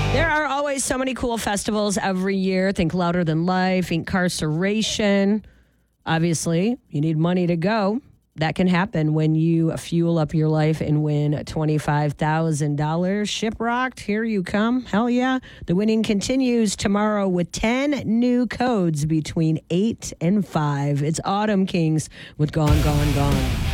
There are always so many cool festivals every year. Think Louder Than Life, Incarceration. Obviously, you need money to go. That can happen when you fuel up your life and win $25,000. Shiprocked, here you come. Hell yeah. The winning continues tomorrow with 10 new codes between 8 and 5. It's Autumn Kings with Gone, Gone, Gone.